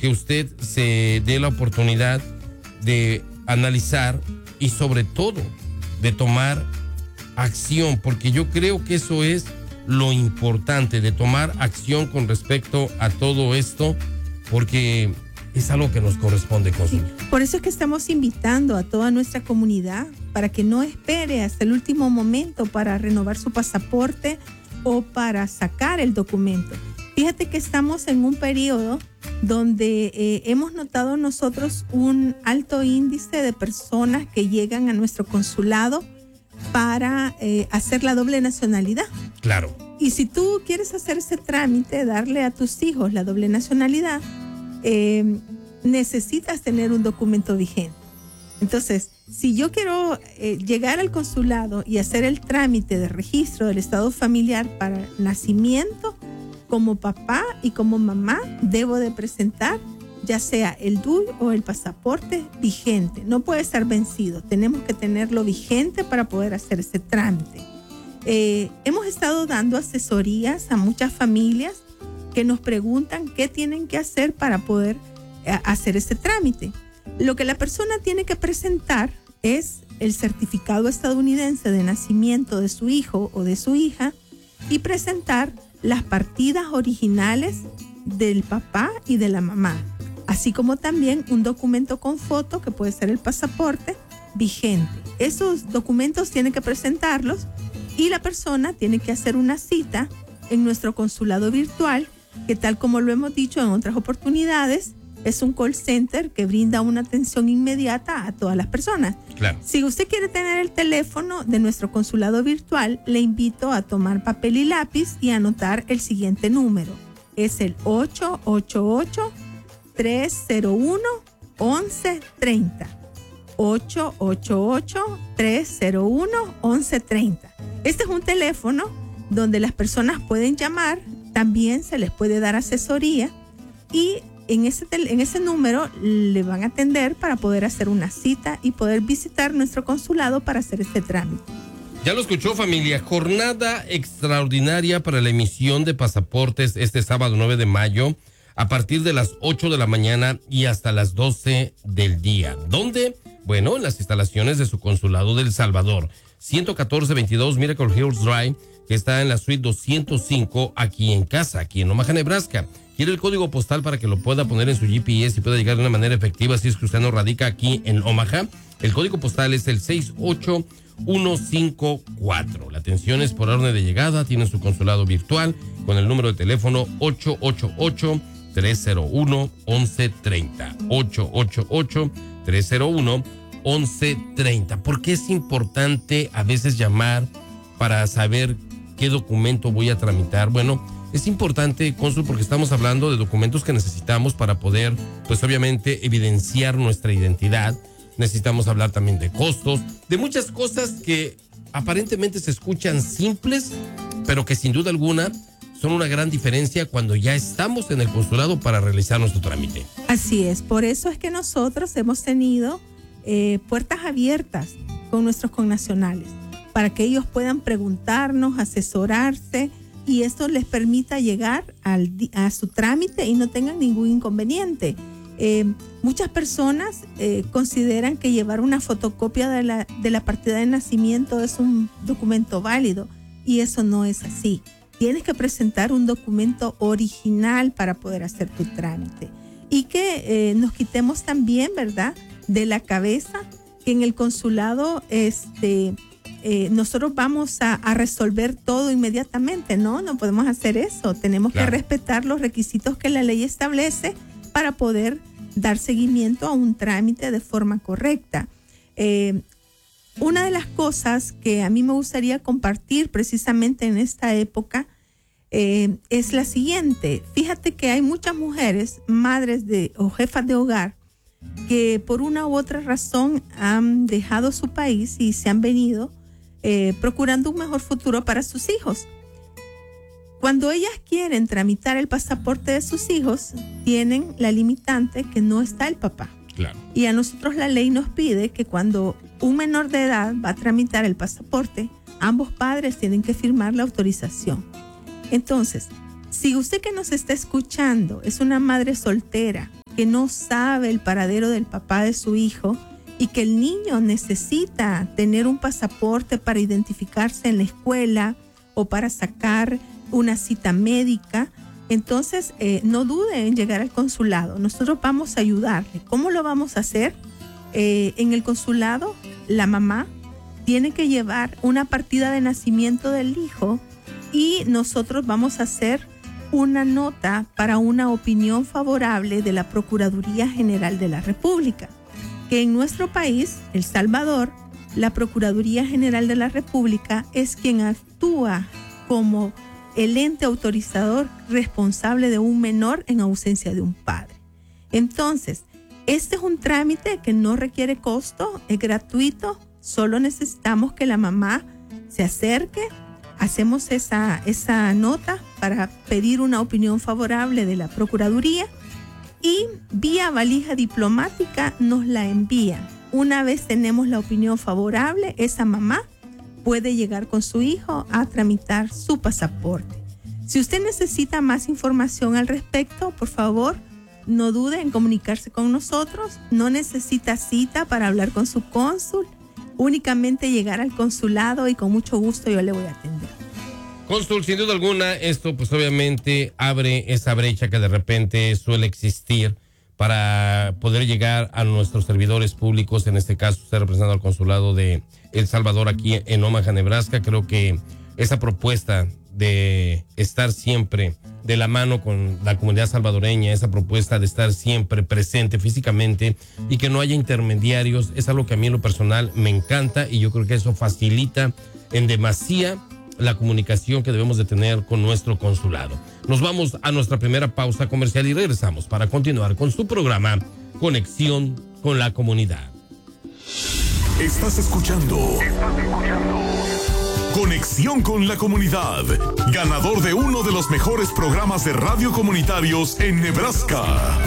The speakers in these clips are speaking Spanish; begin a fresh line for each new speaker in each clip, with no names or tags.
que usted se dé la oportunidad de analizar y sobre todo de tomar acción, porque yo creo que eso es lo importante, de tomar acción con respecto a todo esto, porque es algo que nos corresponde, Consuelo.
Sí, por eso es que estamos invitando a toda nuestra comunidad para que no espere hasta el último momento para renovar su pasaporte o para sacar el documento. Fíjate que estamos en un periodo donde hemos notado nosotros un alto índice de personas que llegan a nuestro consulado para hacer la doble nacionalidad.
Claro.
Y si tú quieres hacer ese trámite, darle a tus hijos la doble nacionalidad, necesitas tener un documento vigente. Entonces, si yo quiero llegar al consulado y hacer el trámite de registro del estado familiar para nacimiento, como papá y como mamá, debo de presentar ya sea el DUI o el pasaporte vigente. No puede estar vencido. Tenemos que tenerlo vigente para poder hacer ese trámite. Hemos estado dando asesorías a muchas familias que nos preguntan qué tienen que hacer para poder hacer ese trámite. Lo que la persona tiene que presentar es el certificado estadounidense de nacimiento de su hijo o de su hija y presentar las partidas originales del papá y de la mamá, así como también un documento con foto que puede ser el pasaporte vigente. Esos documentos tienen que presentarlos y la persona tiene que hacer una cita en nuestro consulado virtual, que tal como lo hemos dicho en otras oportunidades, es un call center que brinda una atención inmediata a todas las personas.
Claro.
Si usted quiere tener el teléfono de nuestro consulado virtual, le invito a tomar papel y lápiz y anotar el siguiente número. Es el 888-301-1130. 888-301-1130. Este es un teléfono donde las personas pueden llamar, también se les puede dar asesoría y en ese número le van a atender para poder hacer una cita y poder visitar nuestro consulado para hacer este trámite.
Ya lo escuchó, familia. Jornada extraordinaria para la emisión de pasaportes este sábado 9 de mayo a partir de las 8 de la mañana y hasta las 12 del día. ¿Dónde? Bueno, en las instalaciones de su consulado de El Salvador. 11422 Miracle Hills Drive, que está en la suite 205 aquí en casa, aquí en Omaha, Nebraska. Quiere el código postal para que lo pueda poner en su GPS y pueda llegar de una manera efectiva si es que usted no radica aquí en Omaha. El código postal es el 68154. La atención es por orden de llegada. Tiene su consulado virtual con el número de teléfono 888-301-1130. 888-301-1130. ¿Por qué es importante a veces llamar para saber qué documento voy a tramitar? Bueno, es importante, cónsul, porque estamos hablando de documentos que necesitamos para poder, pues obviamente, evidenciar nuestra identidad. Necesitamos hablar también de costos, de muchas cosas que aparentemente se escuchan simples, pero que sin duda alguna son una gran diferencia cuando ya estamos en el consulado para realizar nuestro trámite.
Así es, por eso es que nosotros hemos tenido puertas abiertas con nuestros connacionales, para que ellos puedan preguntarnos, asesorarse, y esto les permita llegar a su trámite y no tengan ningún inconveniente. Muchas personas consideran que llevar una fotocopia de la partida de nacimiento es un documento válido, y eso no es así. Tienes que presentar un documento original para poder hacer tu trámite. Y que nos quitemos también, ¿verdad?, de la cabeza que en el consulado nosotros vamos a resolver todo inmediatamente. No podemos hacer eso. Tenemos que respetar los requisitos que la ley establece para poder dar seguimiento a un trámite de forma correcta. Una de las cosas que a mí me gustaría compartir precisamente en esta época es la siguiente. Fíjate que hay muchas mujeres, madres o jefas de hogar, que por una u otra razón han dejado su país y se han venido procurando un mejor futuro para sus hijos. Cuando ellas quieren tramitar el pasaporte de sus hijos, tienen la limitante que no está el papá.
Claro.
Y a nosotros la ley nos pide que cuando un menor de edad va a tramitar el pasaporte, ambos padres tienen que firmar la autorización. Entonces, si usted que nos está escuchando es una madre soltera que no sabe el paradero del papá de su hijo y que el niño necesita tener un pasaporte para identificarse en la escuela o para sacar una cita médica, entonces no dude en llegar al consulado. Nosotros vamos a ayudarle. ¿Cómo lo vamos a hacer? En el consulado, la mamá tiene que llevar una partida de nacimiento del hijo y nosotros vamos a hacer una nota para una opinión favorable de la Procuraduría General de la República, que en nuestro país, El Salvador, la Procuraduría General de la República es quien actúa como el ente autorizador responsable de un menor en ausencia de un padre. Entonces, este es un trámite que no requiere costo, es gratuito, solo necesitamos que la mamá se acerque, hacemos esa nota para pedir una opinión favorable de la Procuraduría y vía valija diplomática nos la envían. Una vez tenemos la opinión favorable, esa mamá puede llegar con su hijo a tramitar su pasaporte. Si usted necesita más información al respecto, por favor, no dude en comunicarse con nosotros. No necesita cita para hablar con su cónsul, únicamente llegar al consulado y con mucho gusto yo le voy a atender.
Cónsul, sin duda alguna, esto pues obviamente abre esa brecha que de repente suele existir para poder llegar a nuestros servidores públicos, en este caso usted representando al consulado de El Salvador aquí en Omaha, Nebraska. Creo que esa propuesta de estar siempre de la mano con la comunidad salvadoreña, esa propuesta de estar siempre presente físicamente y que no haya intermediarios, es algo que a mí en lo personal me encanta y yo creo que eso facilita en demasía la comunicación que debemos de tener con nuestro consulado. Nos vamos a nuestra primera pausa comercial y regresamos para continuar con su programa Conexión con la Comunidad.
Estás escuchando Conexión con la Comunidad, ganador de uno de los mejores programas de radio comunitarios en Nebraska.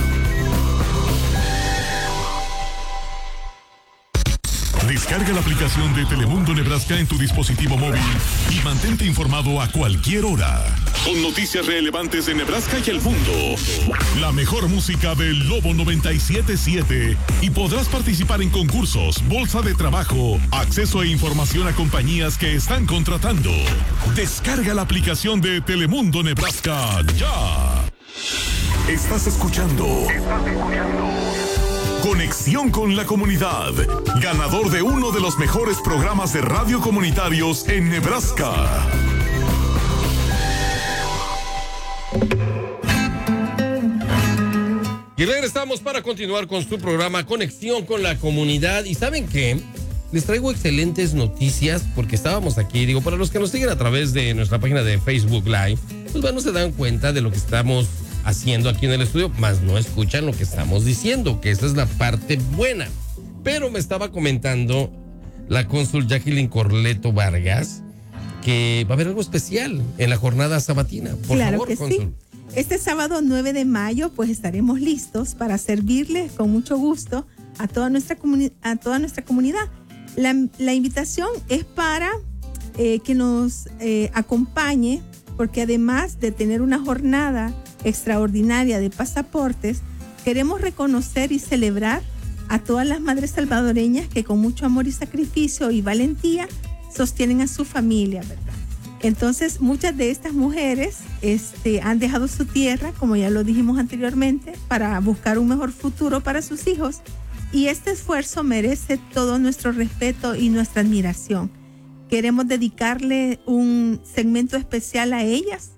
Descarga la aplicación de Telemundo Nebraska en tu dispositivo móvil y mantente informado a cualquier hora. Con noticias relevantes de Nebraska y el mundo. La mejor música del Lobo 97.7 y podrás participar en concursos, bolsa de trabajo, acceso e información a compañías que están contratando. Descarga la aplicación de Telemundo Nebraska ya. Estás escuchando Conexión con la Comunidad, ganador de uno de los mejores programas de radio comunitarios en Nebraska.
Y regresamos para continuar con su programa Conexión con la Comunidad. ¿Y saben qué? Les traigo excelentes noticias porque estábamos aquí, digo, para los que nos siguen a través de nuestra página de Facebook Live, pues bueno, se dan cuenta de lo que estamos haciendo aquí en el estudio, más no escuchan lo que estamos diciendo, que esa es la parte buena. Pero me estaba comentando la cónsul Jacqueline Corleto Vargas que va a haber algo especial en la jornada sabatina. Por
claro
favor,
que
cónsul.
Sí. Este sábado 9 de mayo, pues estaremos listos para servirles con mucho gusto a toda nuestra comunidad. La invitación es para que nos acompañe, porque además de tener una jornada extraordinaria de pasaportes, queremos reconocer y celebrar a todas las madres salvadoreñas que con mucho amor y sacrificio y valentía sostienen a su familia, ¿verdad? Entonces, muchas de estas mujeres han dejado su tierra, como ya lo dijimos anteriormente, para buscar un mejor futuro para sus hijos, y este esfuerzo merece todo nuestro respeto y nuestra admiración. Queremos dedicarle un segmento especial a ellas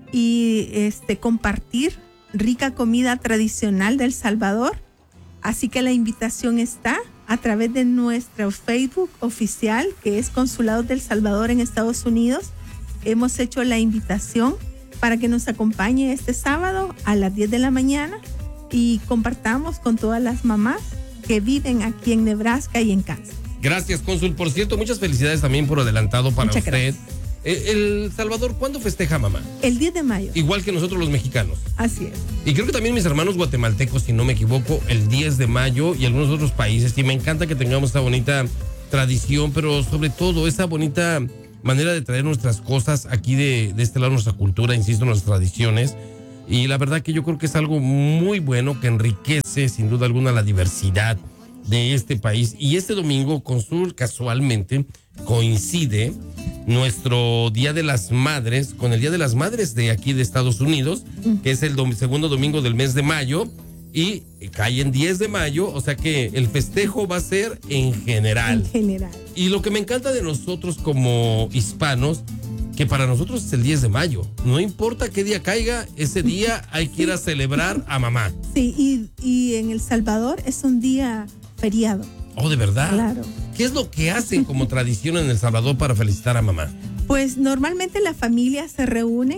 y compartir rica comida tradicional de El Salvador. Así que la invitación está a través de nuestro Facebook oficial, que es Consulados del Salvador en Estados Unidos. Hemos hecho la invitación para que nos acompañe este sábado a las 10 de la mañana y compartamos con todas las mamás que viven aquí en Nebraska y en Kansas.
Gracias, cónsul. Por cierto, muchas felicidades también por adelantado para
Muchas
usted.
Gracias.
El Salvador, ¿cuándo festeja, mamá?
El 10 de mayo.
Igual que nosotros los mexicanos.
Así es.
Y creo que también mis hermanos guatemaltecos, si no me equivoco, el 10 de mayo y algunos otros países. Y me encanta que tengamos esta bonita tradición, pero sobre todo esa bonita manera de traer nuestras cosas aquí de este lado, nuestra cultura, insisto, nuestras tradiciones. Y la verdad que yo creo que es algo muy bueno que enriquece sin duda alguna la diversidad de este país. Y este domingo, Consul, casualmente coincide nuestro Día de las Madres con el Día de las Madres de aquí de Estados Unidos, que es el segundo domingo del mes de mayo, y cae en 10 de mayo, o sea que el festejo va a ser en general.
En general.
Y lo que me encanta de nosotros como hispanos, que para nosotros es el 10 de mayo. No importa qué día caiga, ese día hay que ir a celebrar a mamá.
Sí, y en El Salvador es un día feriado.
Oh, ¿de verdad?
Claro.
¿Qué es lo que hacen como tradición en El Salvador para felicitar a mamá?
Pues normalmente las familias se reúnen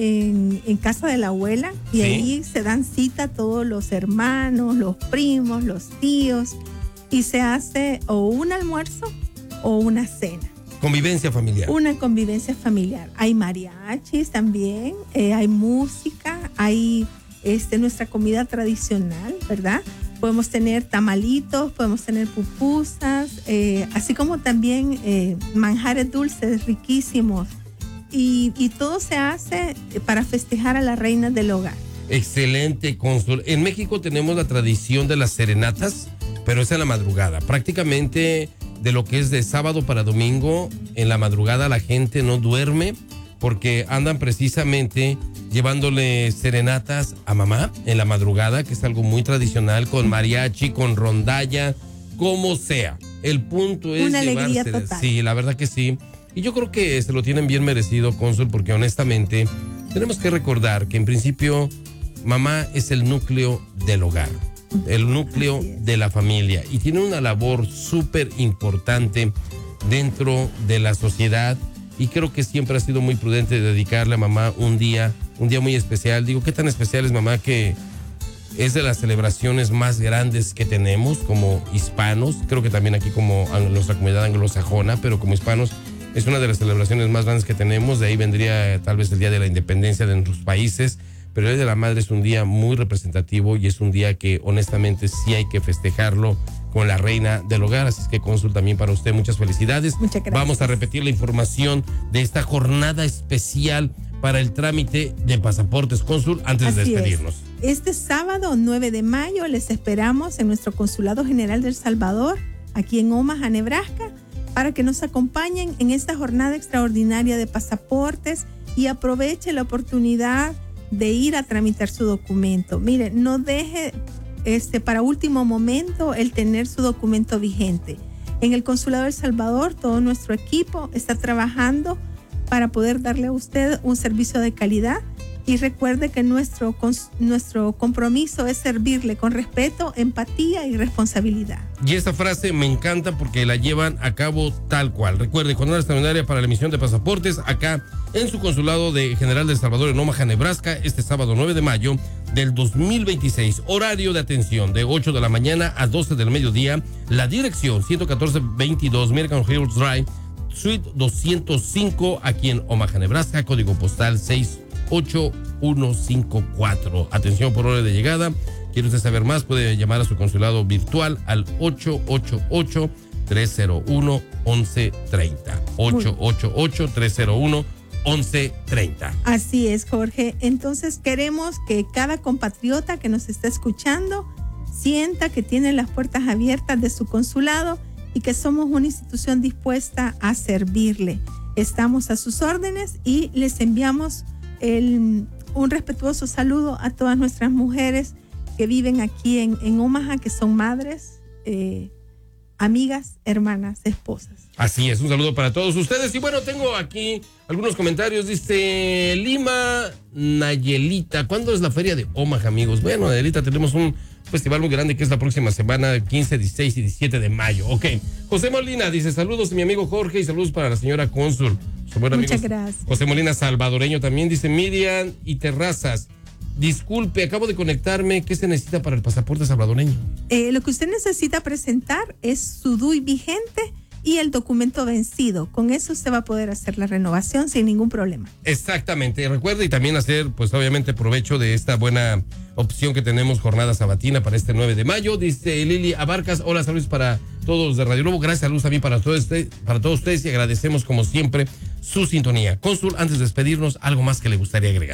en casa de la abuela y
¿Sí?
ahí se dan cita todos los hermanos, los primos, los tíos, y se hace o un almuerzo o una cena.
Convivencia familiar.
Una convivencia familiar. Hay mariachis también, hay música, hay nuestra comida tradicional, ¿verdad? Podemos tener tamalitos, podemos tener pupusas, así como también manjares dulces riquísimos. Y todo se hace para festejar a la reina del hogar.
Excelente, Cónsul. En México tenemos la tradición de las serenatas, pero es en la madrugada. Prácticamente de lo que es de sábado para domingo, en la madrugada la gente no duerme porque andan precisamente llevándole serenatas a mamá en la madrugada, que es algo muy tradicional, con mariachi, con rondalla, como sea. El punto es
una alegría
llevársela.
total.
Sí, la verdad que sí. Y yo creo que se lo tienen bien merecido, Cónsul, porque honestamente tenemos que recordar que en principio mamá es el núcleo del hogar, el núcleo de la familia, y tiene una labor súper importante dentro de la sociedad, y creo que siempre ha sido muy prudente dedicarle a mamá un día muy especial. Digo, ¿qué tan especial es mamá? Que es de las celebraciones más grandes que tenemos como hispanos, creo que también aquí como nuestra comunidad anglosajona, pero como hispanos es una de las celebraciones más grandes que tenemos. De ahí vendría tal vez el Día de la Independencia de nuestros países, pero el Día de la Madre es un día muy representativo y es un día que honestamente sí hay que festejarlo con la reina del hogar. Así es que, Cónsul, también para usted muchas felicidades.
Muchas gracias.
Vamos a repetir la información de esta jornada especial para el trámite de pasaportes, Cónsul, antes de
Así
despedirnos.
es. Este sábado 9 de mayo les esperamos en nuestro Consulado General de El Salvador, aquí en Omaha, Nebraska, para que nos acompañen en esta jornada extraordinaria de pasaportes y aproveche la oportunidad de ir a tramitar su documento. Mire, no deje para último momento el tener su documento vigente. En el Consulado de El Salvador, todo nuestro equipo está trabajando para poder darle a usted un servicio de calidad, y recuerde que nuestro compromiso es servirle con respeto, empatía y responsabilidad.
Y esta frase me encanta porque la llevan a cabo tal cual. Recuerde, jornada extraordinaria para la emisión de pasaportes acá en su Consulado General de El Salvador en Omaha, Nebraska, este sábado 9 de mayo del 2026. Horario de atención de 8 de la mañana a 12 del mediodía. La dirección 11422 American Hills Drive, Suite 205, aquí en Omaha, Nebraska, código postal 68154. Atención por hora de llegada. ¿Quiere usted saber más? Puede llamar a su consulado virtual al 888-301-1130. 888-301-1130.
Así es, Jorge. Entonces queremos que cada compatriota que nos está escuchando sienta que tiene las puertas abiertas de su consulado y que somos una institución dispuesta a servirle. Estamos a sus órdenes y les enviamos un respetuoso saludo a todas nuestras mujeres que viven aquí en Omaha, que son madres, amigas, hermanas, esposas.
Así es, un saludo para todos ustedes. Y bueno, tengo aquí algunos comentarios. Dice Lima Nayelita, ¿cuándo es la feria de Omaha, amigos? Bueno, Nayelita, tenemos un festival muy grande que es la próxima semana, 15, 16 y 17 de mayo. Ok, José Molina dice, saludos mi amigo Jorge y saludos para la señora Cónsul.
Muchas gracias.
José Molina, salvadoreño también, dice Miriam y Terrazas. Disculpe, acabo de conectarme. ¿Qué se necesita para el pasaporte salvadoreño?
Lo que usted necesita presentar es su DUI vigente y el documento vencido. Con eso usted va a poder hacer la renovación sin ningún problema.
Exactamente. Recuerde y también hacer, pues obviamente, provecho de esta buena opción que tenemos, jornada sabatina para este 9 de mayo. Dice Lili Abarcas, hola, saludos para todos de Radio Lobo. Gracias, saludos también para todos ustedes y agradecemos como siempre su sintonía. Cónsul, antes de despedirnos, ¿algo más que le gustaría agregar?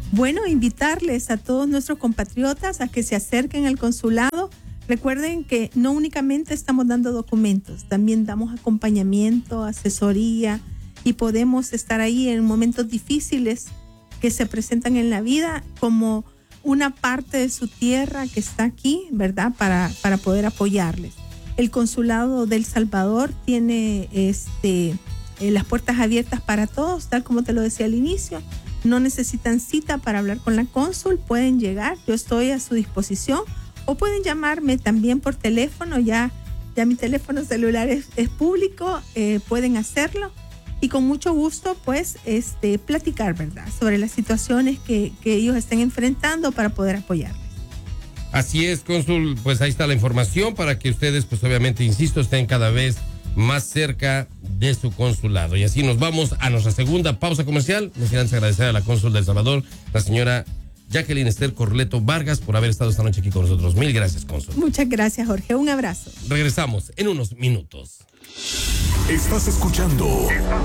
Bueno, invitarles a todos nuestros compatriotas a que se acerquen al consulado. Recuerden que no únicamente estamos dando documentos, también damos acompañamiento, asesoría y podemos estar ahí en momentos difíciles que se presentan en la vida como una parte de su tierra que está aquí, ¿verdad? Para poder apoyarles. El Consulado de El Salvador tiene las puertas abiertas para todos, tal como te lo decía al inicio. No necesitan cita para hablar con la cónsul, pueden llegar, yo estoy a su disposición, o pueden llamarme también por teléfono, ya mi teléfono celular es público, pueden hacerlo y con mucho gusto pues platicar, ¿verdad?, sobre las situaciones que ellos estén enfrentando para poder apoyarles.
Así es, cónsul, pues ahí está la información para que ustedes, pues obviamente, insisto, estén cada vez más cerca de su consulado. Y así nos vamos a nuestra segunda pausa comercial. No sin antes agradecer a la cónsul de El Salvador, la señora Jacqueline Esther Corleto Vargas, por haber estado esta noche aquí con nosotros. Mil gracias, cónsul.
Muchas gracias, Jorge. Un abrazo.
Regresamos en unos minutos.
Estás escuchando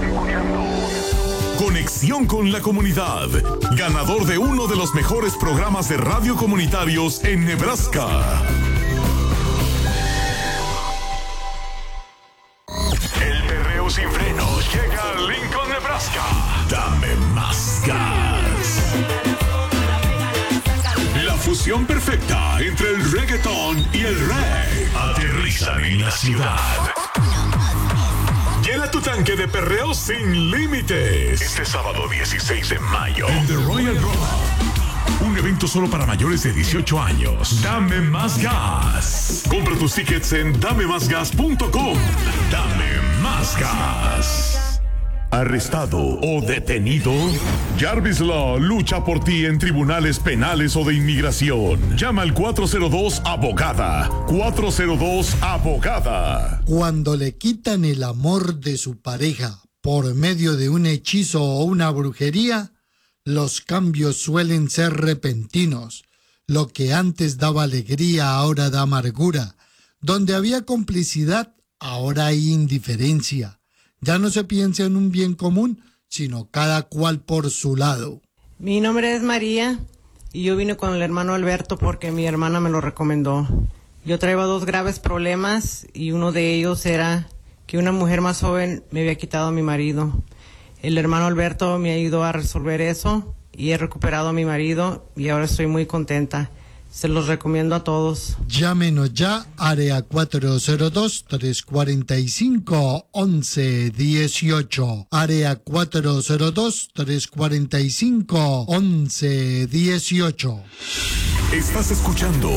Conexión con la Comunidad, ganador de uno de los mejores programas de radio comunitarios en Nebraska. El perreo sin frenos llega a Lincoln, Nebraska. Dame más gas. La fusión perfecta entre el reggaetón y el reggae aterrizan en la ciudad. Llena tu tanque de perreo sin límites. Este sábado 16 de mayo en The Royal Roma. Un evento solo para mayores de 18 años. Dame más gas. Compra tus tickets en damemasgas.com. Dame más gas. ¿Arrestado o detenido? Jarvis Law lucha por ti en tribunales penales o de inmigración. Llama al 402-ABOGADA. 402-ABOGADA.
Cuando le quitan el amor de su pareja por medio de un hechizo o una brujería, los cambios suelen ser repentinos. Lo que antes daba alegría ahora da amargura. Donde había complicidad, ahora hay indiferencia. Ya no se piensa en un bien común, sino cada cual por su lado.
Mi nombre es María y yo vine con el hermano Alberto porque mi hermana me lo recomendó. Yo traía 2 graves problemas y uno de ellos era que una mujer más joven me había quitado a mi marido. El hermano Alberto me ayudó a resolver eso y he recuperado a mi marido y ahora estoy muy contenta. Se los recomiendo a todos.
Llámenos ya, área 402-345-1118. Área 402-345-1118.
Estás escuchando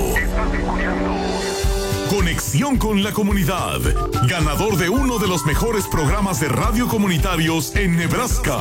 Conexión con la Comunidad, ganador de uno de los mejores programas de radio comunitarios en Nebraska.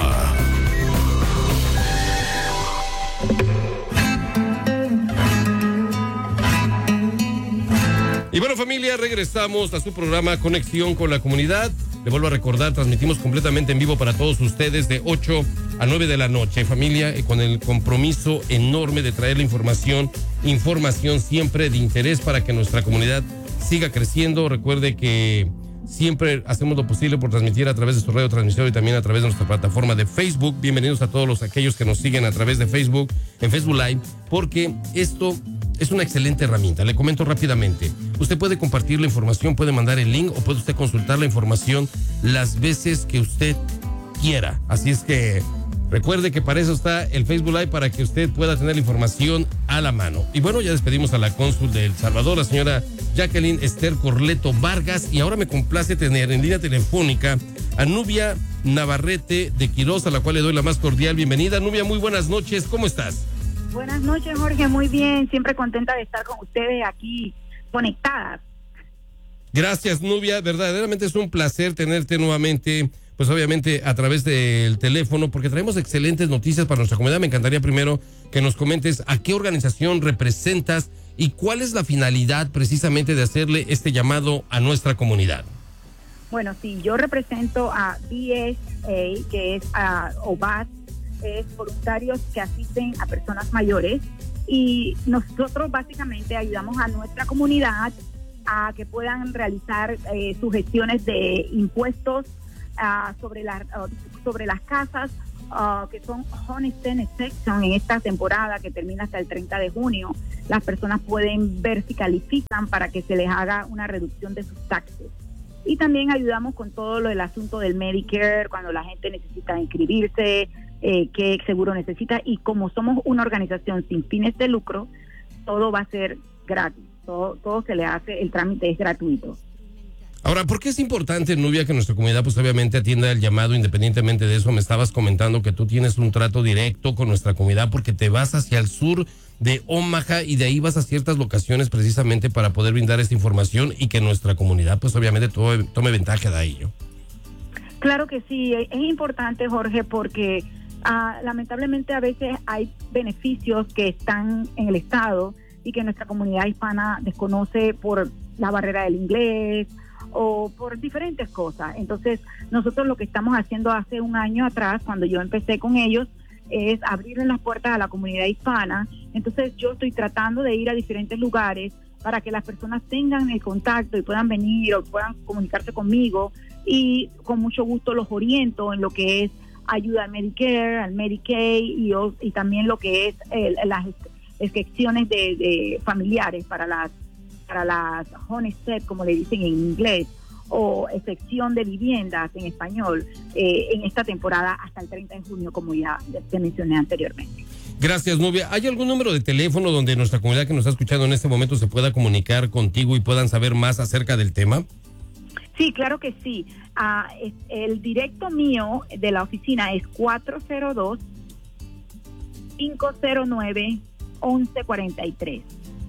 Y bueno, familia, regresamos a su programa Conexión con la Comunidad. Le vuelvo a recordar, transmitimos completamente en vivo para todos ustedes de 8 a 9 de la noche. Familia, con el compromiso enorme de traer la información siempre de interés para que nuestra comunidad siga creciendo. Recuerde que siempre hacemos lo posible por transmitir a través de su radio transmisor y también a través de nuestra plataforma de Facebook. Bienvenidos a todos aquellos que nos siguen a través de Facebook, en Facebook Live, porque esto es una excelente herramienta. Le comento rápidamente. Usted puede compartir la información, puede mandar el link o puede usted consultar la información las veces que usted quiera. Así es que recuerde que para eso está el Facebook Live, para que usted pueda tener la información a la mano. Y bueno, ya despedimos a la cónsul de El Salvador, la señora Jacqueline Esther Corleto Vargas, y ahora me complace tener en línea telefónica a Nubia Navarrete de Quiroz, a la cual le doy la más cordial bienvenida. Nubia, muy buenas noches, ¿cómo estás?
Buenas noches, Jorge, muy bien, siempre contenta de estar con ustedes aquí conectadas.
Gracias, Nubia, verdaderamente es un placer tenerte nuevamente, pues obviamente a través del teléfono, porque traemos excelentes noticias para nuestra comunidad. Me encantaría primero que nos comentes a qué organización representas y cuál es la finalidad precisamente de hacerle este llamado a nuestra comunidad.
Bueno, sí, yo represento a BSA, que es OVAS, es voluntarios que asisten a personas mayores, y nosotros básicamente ayudamos a nuestra comunidad a que puedan realizar sus gestiones de impuestos sobre las casas que son Homestead Section en esta temporada que termina hasta el 30 de junio. Las personas pueden ver si califican para que se les haga una reducción de sus taxes. Y también ayudamos con todo lo del asunto del Medicare, cuando la gente necesita inscribirse, qué seguro necesita. Y como somos una organización sin fines de lucro, todo va a ser gratis. Todo se le hace, el trámite es gratuito.
Ahora, ¿por qué es importante, Nubia, que nuestra comunidad pues obviamente atienda el llamado independientemente de eso? Me estabas comentando que tú tienes un trato directo con nuestra comunidad porque te vas hacia el sur de Omaha y de ahí vas a ciertas locaciones precisamente para poder brindar esta información y que nuestra comunidad pues obviamente tome ventaja de ello.
Claro que sí, es importante, Jorge, porque lamentablemente a veces hay beneficios que están en el estado y que nuestra comunidad hispana desconoce por la barrera del inglés o por diferentes cosas. Entonces, nosotros lo que estamos haciendo hace un año atrás, cuando yo empecé con ellos, es abrirle las puertas a la comunidad hispana. Entonces, yo estoy tratando de ir a diferentes lugares para que las personas tengan el contacto y puedan venir o puedan comunicarse conmigo, y con mucho gusto los oriento en lo que es ayuda al Medicare, al Medicaid y también lo que es las excepciones de familiares para las homestead, como le dicen en inglés, o excepción de viviendas en español, en esta temporada hasta el 30 de junio, como ya te mencioné anteriormente.
Gracias, Nubia. ¿Hay algún número de teléfono donde nuestra comunidad que nos está escuchando en este momento se pueda comunicar contigo y puedan saber más acerca del tema?
Sí, claro que sí. El directo mío de la oficina es 402-509-1143.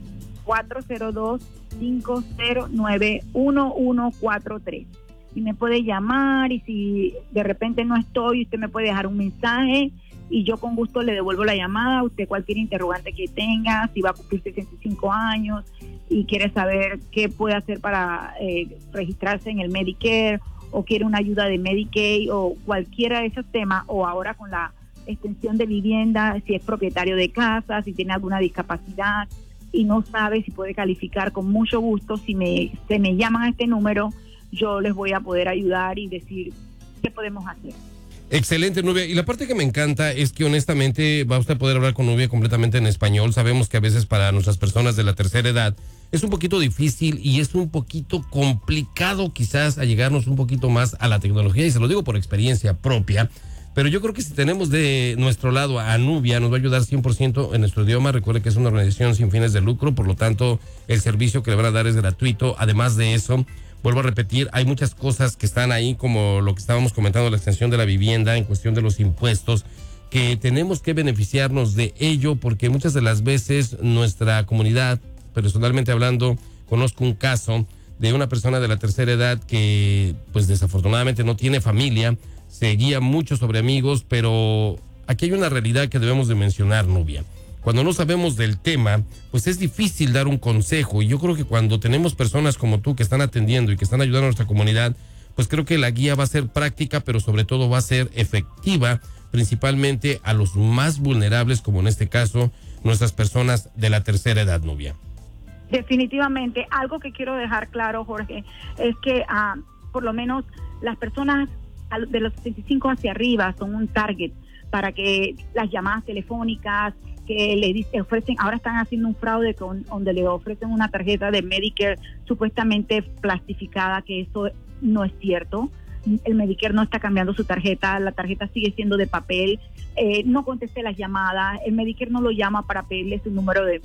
402-509-1143. Y me puede llamar, y si de repente no estoy, usted me puede dejar un mensaje y yo con gusto le devuelvo la llamada a usted, cualquier interrogante que tenga, si va a cumplir 65 años y quiere saber qué puede hacer para registrarse en el Medicare, o quiere una ayuda de Medicaid, o cualquiera de esos temas, o ahora con la extensión de vivienda, si es propietario de casa, si tiene alguna discapacidad y no sabe si puede calificar, con mucho gusto, si se me llaman a este número, yo les voy a poder ayudar y decir qué podemos hacer.
Excelente, Nubia. Y la parte que me encanta es que honestamente va usted a poder hablar con Nubia completamente en español. Sabemos que a veces para nuestras personas de la tercera edad es un poquito difícil y es un poquito complicado quizás allegarnos un poquito más a la tecnología, y se lo digo por experiencia propia. Pero yo creo que si tenemos de nuestro lado a Nubia, nos va a ayudar 100% en nuestro idioma. Recuerde que es una organización sin fines de lucro, por lo tanto, el servicio que le van a dar es gratuito. Además de eso, vuelvo a repetir, hay muchas cosas que están ahí, como lo que estábamos comentando, la extensión de la vivienda, en cuestión de los impuestos, que tenemos que beneficiarnos de ello, porque muchas de las veces nuestra comunidad, personalmente hablando, conozco un caso de una persona de la tercera edad que, pues desafortunadamente no tiene familia, se guía mucho sobre amigos, pero aquí hay una realidad que debemos de mencionar, Nubia. Cuando no sabemos del tema, pues es difícil dar un consejo, y yo creo que cuando tenemos personas como tú que están atendiendo y que están ayudando a nuestra comunidad, pues creo que la guía va a ser práctica, pero sobre todo va a ser efectiva, principalmente a los más vulnerables, como en este caso, nuestras personas de la tercera edad, Nubia.
Definitivamente, algo que quiero dejar claro, Jorge, es que por lo menos las personas de los 65 hacia arriba son un target para que las llamadas telefónicas que le ofrecen, ahora están haciendo un fraude donde le ofrecen una tarjeta de Medicare supuestamente plastificada, que eso no es cierto. El Medicare no está cambiando su tarjeta, la tarjeta sigue siendo de papel. No conteste las llamadas, el Medicare no lo llama para pedirle su número de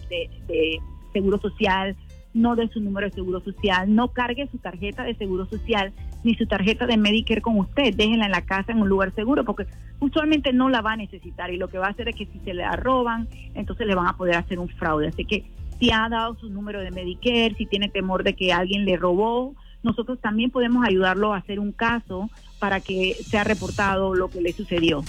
seguro social, no de su número de seguro social, no cargue su tarjeta de seguro social ni su tarjeta de Medicare con usted, déjenla en la casa en un lugar seguro, porque usualmente no la va a necesitar, y lo que va a hacer es que si se la roban, entonces le van a poder hacer un fraude. Así que si ha dado su número de Medicare, si tiene temor de que alguien le robó, nosotros también podemos ayudarlo a hacer un caso para que sea reportado lo que le sucedió.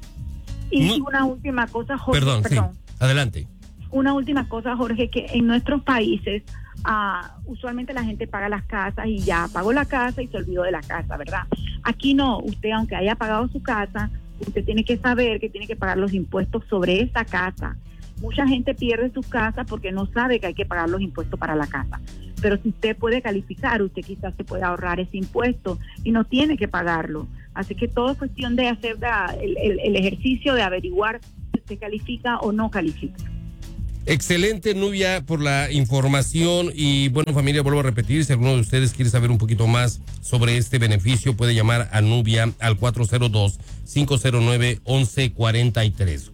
Y una última cosa, Jorge.
Perdón. Sí. Adelante.
Una última cosa, Jorge, que en nuestros países usualmente la gente paga las casas y ya pagó la casa y se olvidó de la casa, ¿verdad? Aquí no, usted aunque haya pagado su casa, usted tiene que saber que tiene que pagar los impuestos sobre esa casa. Mucha gente pierde su casa porque no sabe que hay que pagar los impuestos para la casa. Pero si usted puede calificar, usted quizás se puede ahorrar ese impuesto y no tiene que pagarlo. Así que todo es cuestión de hacer el ejercicio de averiguar si usted califica o no califica.
Excelente, Nubia, por la información. Y bueno, familia, vuelvo a repetir, si alguno de ustedes quiere saber un poquito más sobre este beneficio, puede llamar a Nubia al 402-509-1143.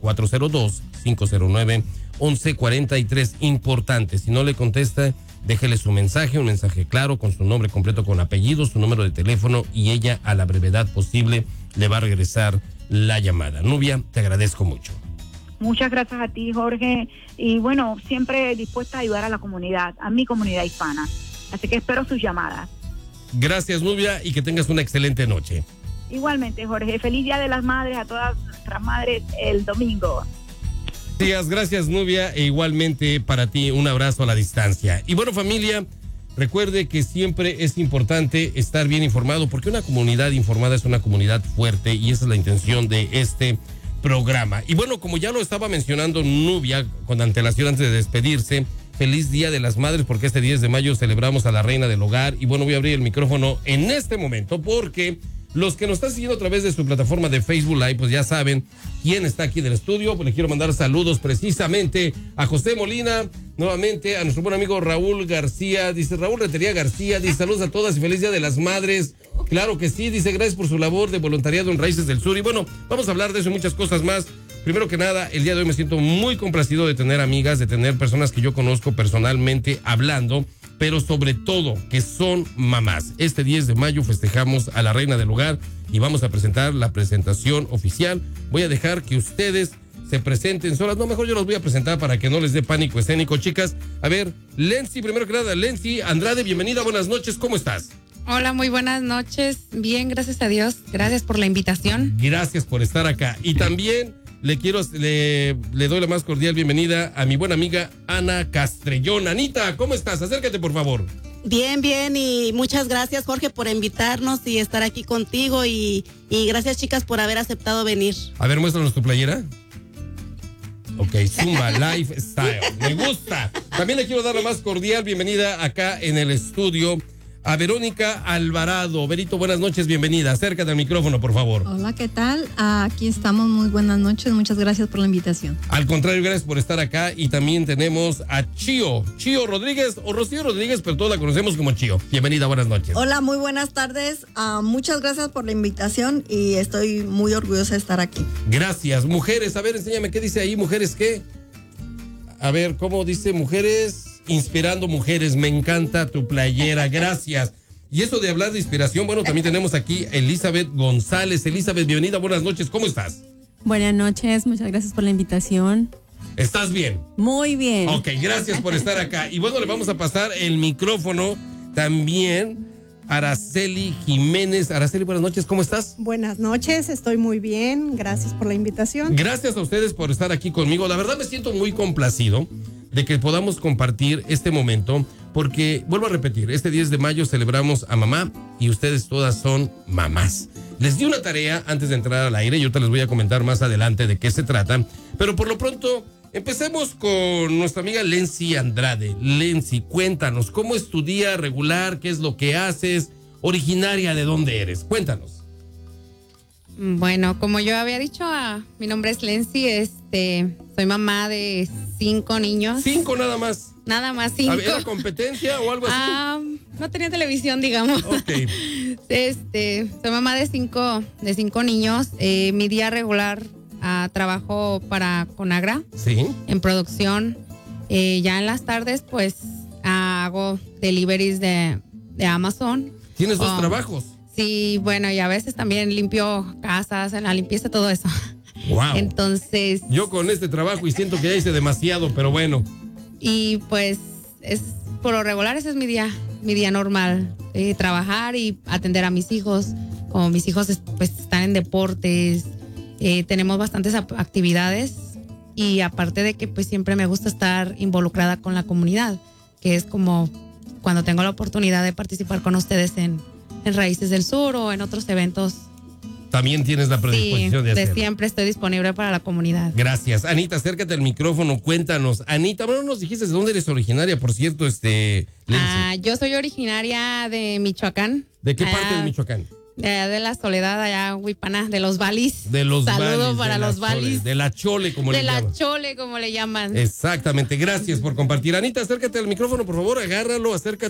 402-509-1143. Importante, si no le contesta, déjele su mensaje, un mensaje claro, con su nombre completo, con apellido, su número de teléfono, y ella a la brevedad posible le va a regresar la llamada. Nubia, te agradezco mucho.
Muchas gracias a ti, Jorge, y bueno, siempre dispuesta a ayudar a la comunidad, a mi comunidad hispana. Así que espero sus llamadas.
Gracias, Nubia, y que tengas una excelente noche.
Igualmente, Jorge, feliz Día de las Madres a todas nuestras madres el domingo.
Gracias, Nubia, e igualmente para ti un abrazo a la distancia. Y bueno, familia, recuerde que siempre es importante estar bien informado, porque una comunidad informada es una comunidad fuerte, y esa es la intención de este programa. Y bueno, como ya lo estaba mencionando Nubia con antelación antes de despedirse, feliz Día de las Madres, porque este 10 de mayo celebramos a la reina del hogar. Y bueno, voy a abrir el micrófono en este momento porque los que nos están siguiendo a través de su plataforma de Facebook Live, pues ya saben quién está aquí del estudio. Pues le quiero mandar saludos precisamente a José Molina, nuevamente a nuestro buen amigo Raúl García, dice Raúl Retería García, dice saludos a todas y feliz Día de las Madres. Claro que sí, dice gracias por su labor de voluntariado en Raíces del Sur. Y bueno, vamos a hablar de eso y muchas cosas más. Primero que nada, el día de hoy me siento muy complacido de tener amigas, de tener personas que yo conozco personalmente hablando, pero sobre todo que son mamás. Este 10 de mayo festejamos a la reina del hogar y vamos a presentar la presentación oficial. Voy a dejar que ustedes se presenten solas. No, mejor yo los voy a presentar para que no les dé pánico escénico, chicas. A ver, Lency, primero que nada, Lency Andrade, bienvenida, buenas noches, ¿cómo estás?
Hola, muy buenas noches. Bien, gracias a Dios. Gracias por la invitación.
Gracias por estar acá. Y también le doy la más cordial bienvenida a mi buena amiga Ana Castrellón. Anita, ¿cómo estás? Acércate, por favor.
Bien, bien, y muchas gracias, Jorge, por invitarnos y estar aquí contigo, y gracias, chicas, por haber aceptado venir.
A ver, muéstranos tu playera. Ok, Zumba Lifestyle. Me gusta. También le quiero dar la más cordial bienvenida acá en el estudio a Verónica Alvarado. Verito, buenas noches, bienvenida. Acércate al micrófono, por favor.
Hola, ¿qué tal? Aquí estamos, muy buenas noches, muchas gracias por la invitación.
Al contrario, gracias por estar acá. Y también tenemos a Chío Rodríguez, o Rocío Rodríguez, pero todos la conocemos como Chío. Bienvenida, buenas noches.
Hola, muy buenas tardes. Muchas gracias por la invitación y estoy muy orgullosa de estar aquí.
Gracias. Mujeres, a ver, enséñame, ¿qué dice ahí? ¿Mujeres qué? A ver, ¿cómo dice? Mujeres... Inspirando mujeres, me encanta tu playera, gracias. Y eso de hablar de inspiración, bueno, también tenemos aquí a Elizabeth González. Elizabeth, bienvenida, buenas noches, ¿cómo estás?
Buenas noches, muchas gracias por la invitación.
¿Estás bien?
Muy bien.
Ok, gracias por estar acá. Y bueno, le vamos a pasar el micrófono también a Araceli Jiménez. Araceli, buenas noches, ¿cómo estás?
Buenas noches, estoy muy bien, gracias por la invitación.
Gracias a ustedes por estar aquí conmigo. La verdad me siento muy complacido de que podamos compartir este momento, porque, vuelvo a repetir, este 10 de mayo celebramos a mamá y ustedes todas son mamás. Les di una tarea antes de entrar al aire y ahorita les voy a comentar más adelante de qué se trata, pero por lo pronto empecemos con nuestra amiga Lency Andrade. Lency, cuéntanos, ¿cómo es tu día regular? ¿Qué es lo que haces? ¿Originaria de dónde eres? Cuéntanos.
Bueno, como yo había dicho, mi nombre es Lency, soy mamá de 5 niños.
5 nada más.
Nada más 5.
¿Había competencia o algo así?
No tenía televisión, digamos.
Ok.
Soy mamá de 5 niños. Mi día regular trabajo para Conagra.
Sí.
En producción. Ya en las tardes, pues, hago deliveries de Amazon.
¿Tienes 2 trabajos?
Sí, bueno, y a veces también limpio casas, en la limpieza, todo eso.
Wow.
Entonces.
Yo con este trabajo y siento que ya hice demasiado, pero bueno.
Y pues por lo regular ese es mi día normal, trabajar y atender a mis hijos. Como mis hijos pues están en deportes, tenemos bastantes actividades, y aparte de que pues siempre me gusta estar involucrada con la comunidad, que es como cuando tengo la oportunidad de participar con ustedes en Raíces del Sur o en otros eventos.
También tienes la predisposición de hacerlo.
Siempre estoy disponible para la comunidad.
Gracias. Anita, acércate al micrófono, cuéntanos. Anita, bueno, nos dijiste de dónde eres originaria, por cierto, Lency.
Yo soy originaria de Michoacán.
¿De qué parte de Michoacán?
De la Soledad, allá, Huipana, de los Valis.
De los
Saludos
Valis,
para
de la
los
Chole,
Valis.
de la Chole, como le llaman.
De la Chole, como le llaman.
Exactamente, gracias por compartir. Anita, acércate al micrófono, por favor, agárralo, acércate.